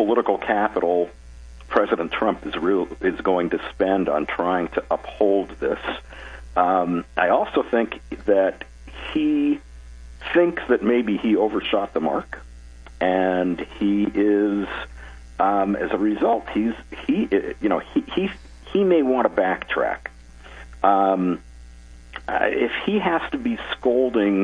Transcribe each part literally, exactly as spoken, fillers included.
political capital President Trump is real is going to spend on trying to uphold this. Um, I also think that he thinks that maybe he overshot the mark, and he is, um, as a result, he's he you know he he he may want to backtrack. Um, uh, if he has to be scolding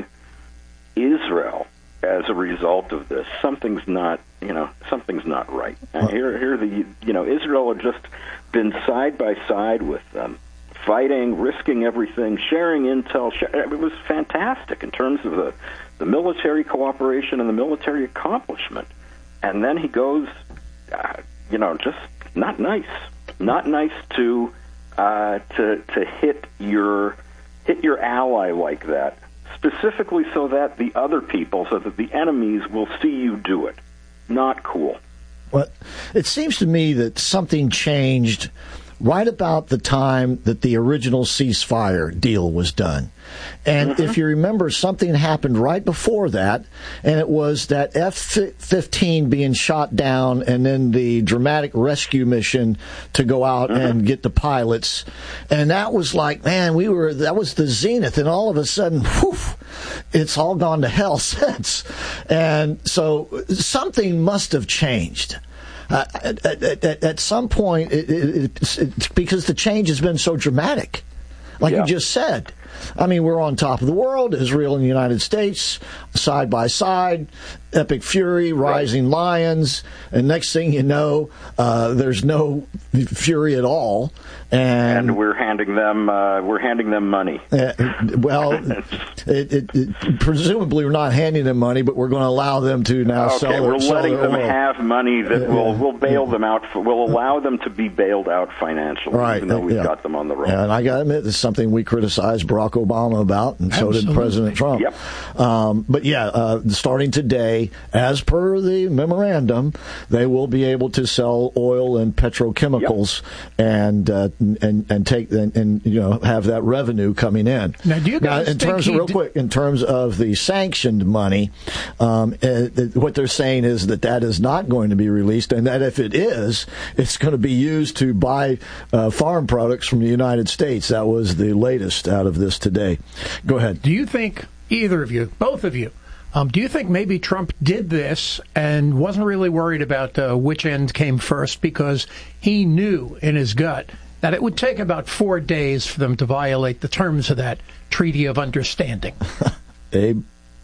Israel as a result of this, something's not, you know, something's not right. And here, here, the, you know, Israel had just been side by side with them, fighting, risking everything, sharing intel. It was fantastic in terms of the, the military cooperation and the military accomplishment. And then he goes, uh, you know, just not nice, not nice to uh, to to hit your hit your ally like that. Specifically so that the other people, so that the enemies will see you do it. Not cool. Well, it seems to me that something changed right about the time that the original ceasefire deal was done. And mm-hmm. if you remember, something happened right before that, and it was that F fifteen being shot down and then the dramatic rescue mission to go out mm-hmm. and get the pilots. And that was like, man, we were, that was the zenith. And all of a sudden, whew, it's all gone to hell since. And so something must have changed. Uh, at, at, at, at some point, it, it, it's, it's because the change has been so dramatic. Like yeah. you just said. I mean, we're on top of the world, Israel and the United States, side by side, epic fury, rising right. lions, and next thing you know, uh, there's no fury at all. And, and we're handing them uh, we're handing them money. Uh, well, it, it, it, presumably we're not handing them money, but we're going to allow them to now okay, sell their we're sell letting their them oil. have money that uh, will will bail uh, them out. For, will allow them to be bailed out financially, right, even though we've yeah. got them on the road. Yeah, and I got to admit, it's something we criticized Barack Obama about, and Absolutely. so did President Trump. Yep. Um, but yeah, uh, starting today, as per the memorandum, they will be able to sell oil and petrochemicals yep. and uh, and and take and, and you know have that revenue coming in. Now, do you guys now, in think terms of real d- quick, in terms of the sanctioned money, um, uh, what they're saying is that that is not going to be released, and that if it is, it's going to be used to buy uh, farm products from the United States. That was the latest out of this today. Go ahead. Do you think, either of you, both of you, um, do you think maybe Trump did this and wasn't really worried about uh, which end came first because he knew in his gut that it would take about four days for them to violate the terms of that Treaty of Understanding? Abe?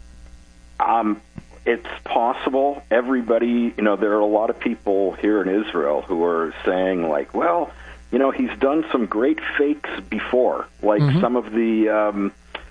Um, it's possible. Everybody, you know, there are a lot of people here in Israel who are saying, like, well, you know, he's done some great fakes before, like mm-hmm. some of the um,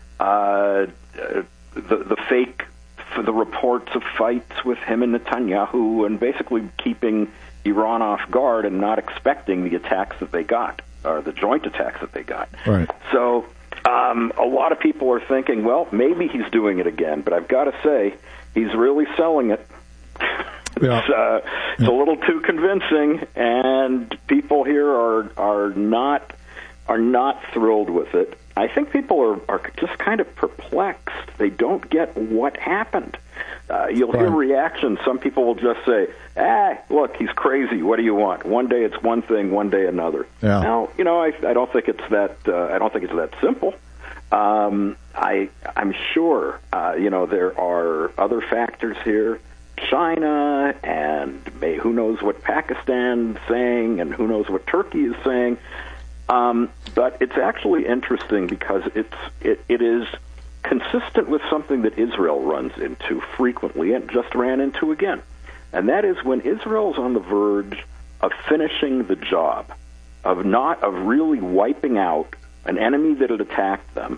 uh, the, the fake, for the reports of fights with him and Netanyahu, and basically keeping Iran off guard and not expecting the attacks that they got, or the joint attacks that they got. Right. So um, a lot of people are thinking, well, maybe he's doing it again, but I've got to say, he's really selling it. Yeah. It's, uh, it's a little too convincing, and people here are are not are not thrilled with it. I think people are, are just kind of perplexed. They don't get what happened. Uh, you'll hear reactions. Some people will just say, "Ah, look, he's crazy. What do you want?" One day it's one thing, one day another. Yeah. Now, you know, I, I don't think it's that. Uh, I don't think it's that simple. Um, I I'm sure. Uh, you know, there are other factors here. China and may, who knows what Pakistan's saying, and who knows what Turkey is saying. Um, but it's actually interesting because it's it, it is consistent with something that Israel runs into frequently and just ran into again. And that is when Israel's on the verge of finishing the job, of not of really wiping out an enemy that had attacked them.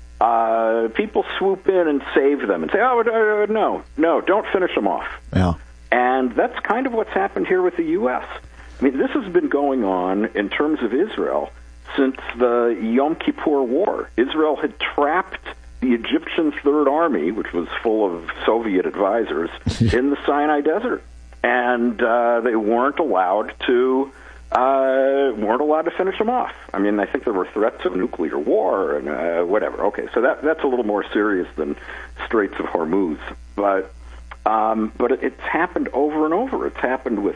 Uh, people swoop in and save them and say, oh, uh, no, no, don't finish them off. Yeah. And that's kind of what's happened here with the U S. I mean, this has been going on in terms of Israel since the Yom Kippur War. Israel had trapped the Egyptian Third Army, which was full of Soviet advisors, in the Sinai Desert. And uh, they weren't allowed to... Uh, weren't allowed to finish them off. I mean, I think there were threats of nuclear war and uh, whatever. Okay, so that that's a little more serious than Straits of Hormuz. But um, but it's happened over and over. It's happened with